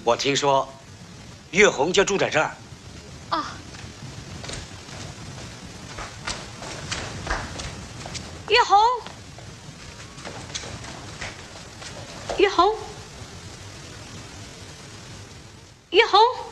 我听说月红就住在这儿。 啊，月红，月红，月红。